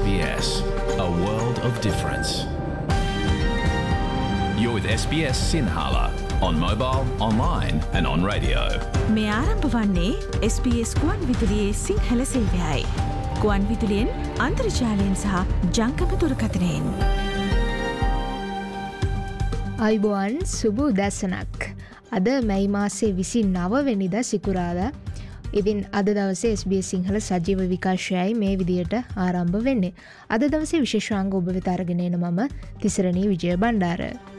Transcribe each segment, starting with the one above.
SBS, a world of difference. You're with SBS Sinhala on mobile, online and on radio. මේ ආරම්භ වන්නේ SBS ගුවන් විදුලියේ සිංහල සේවයයි. ගුවන් විදුලියෙන් අන්තර්ජාලයෙන් සහ ජංගම දුරකථනයෙන්. අයිබෝන් සුබ උදැසනක්. අද මැයි මාසේ 29 වෙනිදා සිකුරාදා. ඉතින් අද දවසේ SBS සිංහල සජීව විකාශයයි මේ විදියට ආරම්භ වෙන්නේ. අද දවසේ විශේෂාංග ඔබ වෙත අරගෙන එන මම තිසරණී විජය බණ්ඩාර.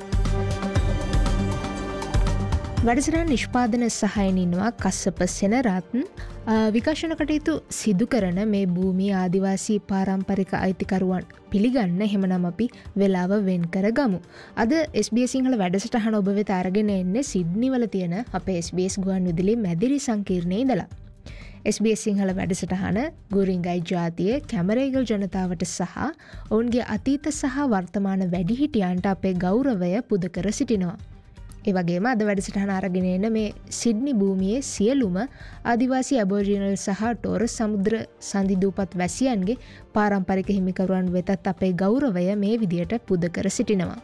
වැඩසටහන නිෂ්පාදන සහායන ඉන්නවා කස්සප සෙනරත්න. විකාශන කටයුතු සිදු කරන මේ භූමියේ ආදිවාසී පාරම්පරික අයිතිකරුවන් පිළිගන්න එහෙමනම් අපි වෙලාව වෙන් කරගමු. අද SBS සිංහල වැඩසටහන ඔබ වෙත අරගෙන එන්නේ සිඩ්නි වල තියෙන අපේ SBS ගුවන් විදුලි මැදිරි සංකීර්ණයේ ඉඳලා. SBS සිංහල වැඩසටහන ගුරින්ගයි ජාතිය කැමරේගල් ජනතාවට සහ ඔවුන්ගේ අතීත සහ වර්තමාන වැඩිහිටියන්ට අපේ ගෞරවය පුද කර සිටිනවා. ඒ වගේම අද වැඩසටහන අරගෙන එන මේ සිඩ්නි භූමියේ සියලුම ආදිවාසී ඇබෝරිජිනල් සහ ටෝරස් සමුද්‍ර සංදිදූපත් වැසියන්ගේ පාරම්පරික හිමිකරුවන් වෙතත් අපේ ගෞරවය මේ විදියට පුද කර සිටිනවා.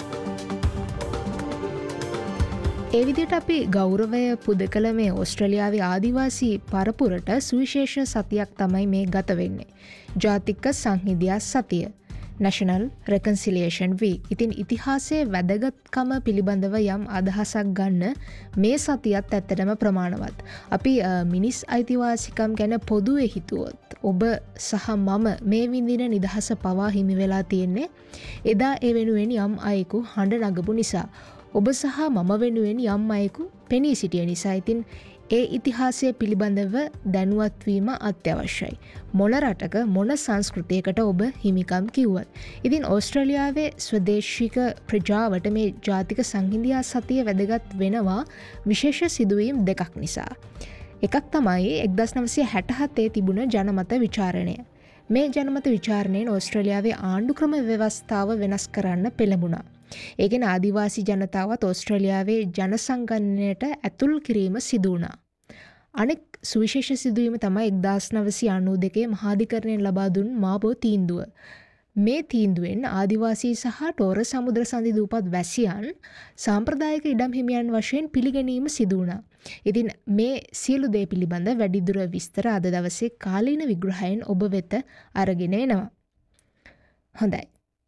ඒ විදියට අපි ගෞරවය පුද කළ මේ ඕස්ට්‍රේලියාවේ ආදිවාසී පරපුරට සුවිශේෂ සතියක් තමයි මේ ගත වෙන්නේ. ජාතික සංහිඳියා සතිය. National Reconciliation Week. ඉතින් ඉතිහාසයේ වැදගත්කම පිළිබඳව යම් අදහසක් ගන්න මේ සතියත් ඇත්තටම ප්‍රමාණවත්. අපි මිනිස් අයිතිවාසිකම් ගැන පොදුවේ හිතුවොත් ඔබ සහ මම මේ විඳින නිදහස පවා හිමි වෙලා තියෙන්නේ එදා ඒ වෙනුවෙන් යම් අයෙකු හඬ නගපු නිසා. ඔබ සහ මම වෙනුවෙන් යම් අයෙකු පෙනී සිටිය නිසා. ඉතින් ඒ ඉතිහාසය පිළිබඳව දැනුවත්වීම අත්‍යවශ්‍යයි. මොන රටක මොන සංස්කෘතියකට ඔබ හිමිකම් කිව්වත්. ඉතින් ඕස්ට්‍රේලියාවේ ස්වදේශික ප්‍රජාවට මේ ජාතික සංහිඳියා සතිය වැදගත් වෙනවා විශේෂ සිදුවීම් දෙකක් නිසා. එකක් තමයි 1967 තිබුණ ජනමත විචාරණය. මේ ජනමත විචාරණයෙන් ඕස්ට්‍රේලියාවේ ආණ්ඩු ක්‍රම ව්‍යවස්ථාව වෙනස් කරන්න පෙළඹුණා. ඒකෙන් ආදිවාසී ජනතාවත් ඕස්ට්‍රේලියාවේ ජනසංගණනයට ඇතුල් කිරීම සිදු වුණා. අනෙක් සුවිශේෂ සිදුවීම තමයි 1992 මහාධිකරණයෙන් ලබා දුන් මාබෝ තීන්දුව. මේ තීන්දුවෙන් ආදිවාසී සහ ටෝරස් සමුද්‍ර සංදිදූපත් වැසියන් සාම්ප්‍රදායික ඉඩම් හිමියන් වශයෙන් පිළිගැනීම සිදු වුණා. ඉතින් මේ සියලු දේ පිළිබඳ වැඩිදුර විස්තර අද දවසේ කාලීන විග්‍රහයෙන් ඔබ වෙත අරගෙන එනවා. හොඳයි.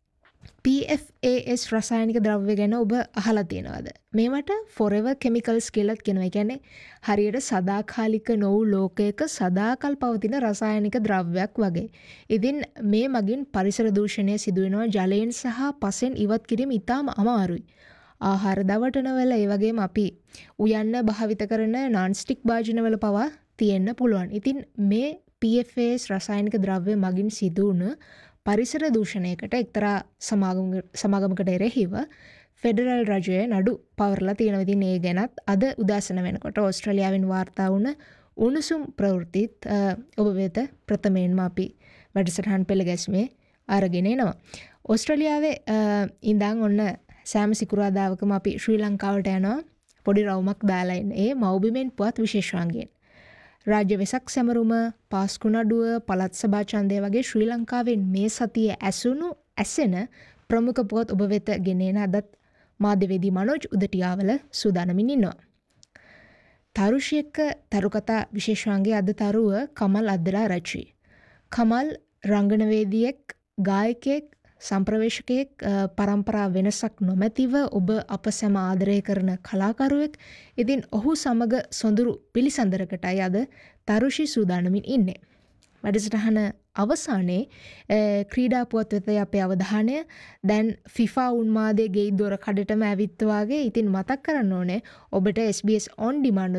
PFAS රසායනික ද්‍රව්‍ය ගැන ඔබ අහලා තියෙනවද? මේවට forever chemicals කියලාත් කියනවා. ඒ කියන්නේ හරියට සදාකාලික නොවු ලෝකයක සදාකල් පවතින රසායනික ද්‍රව්‍යයක් වගේ. ඉතින් මේ මගින් පරිසර දූෂණය සිදු වෙනවා. ජලයෙන් සහ පසෙන් ඉවත් කිරීම ඉතාම අමාරුයි. ආහාර දවටනවල ඒ වගේම අපි උයන්න භාවිත කරන non-stick භාජනවල පවා තියෙන්න පුළුවන්. ඉතින් මේ PFAS රසායනික ද්‍රව්‍ය මගින් සිදු වුණ පරිසර දූෂණයකට එක්තරා සමාගමකට එරෙහිව ෆෙඩරල් රජය නඩු පවරලා තියෙනවා. ඉතින් ඒ ගැනත් අද උදෑසන වෙනකොට ඕස්ට්‍රේලියාවෙන් වාර්තා වුණ උණුසුම් ප්‍රවෘත්තිත් ඔබ වෙත ප්‍රථමයෙන්ම අපි වැඩසටහන් පෙළ ගැස්මේ අරගෙන එනවා. ඕස්ට්‍රේලියාවේ ඉඳන් ඔන්න සෑම සිකුරාදාවකම අපි ශ්‍රී ලංකාවට යනවා පොඩි රවුමක් දාලා එන්න. ඒ මව්බිමෙන් පුවත් විශේෂාංගයෙන්. රාජ්‍ය වෙසක් සැමරුම, පාස්කු නඩුව, පළාත් සභා ඡන්දය වගේ ශ්‍රී ලංකාවෙන් මේ සතියේ ඇසෙන ප්‍රමුඛ පුවත් ඔබ වෙත ගෙනෙන අදත් මාධ්‍යවේදී මනෝජ් උදටියාවල සූදානමින් ඉන්නවා. තරුෂියක තරුකතා විශේෂාංගයේ අද තරුව කමල් අද්දරාරච්චි. කමල් රංගනවේදියෙක්, ගායකයෙක්, සම්ප්‍රවේශකයෙක්, පරම්පරා වෙනසක් නොමැතිව ඔබ අප සැම ආදරය කරන කලාකරුවෙක්. ඉතින් ඔහු සමග සොඳුරු පිළිසඳරකටයි අද තරුෂි සූදානමින් ඉන්නේ. වැඩසටහන අවසානයේ ක්‍රීඩා පුවත් වෙත අපේ අවධානය දැන් FIFA උන්මාදයේ ගෙයි දොර කඩටම ඇවිත් වාගේ. ඉතින් මතක් කරන්න ඕනේ ඔබට SBS on demand